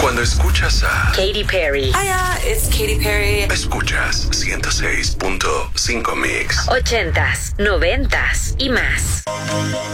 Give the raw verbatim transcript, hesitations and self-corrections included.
Cuando escuchas a Katy Perry. Hiya, it's Katy Perry. Escuchas ciento seis punto cinco Mix. Ochentas, noventas y más.